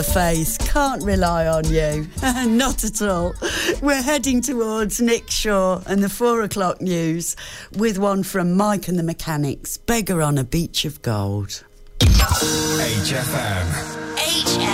Face, can't rely on you. Not at all. We're heading towards Nick Shaw and the 4 o'clock news with one from Mike and the Mechanics, Beggar on a Beach of Gold. HFM.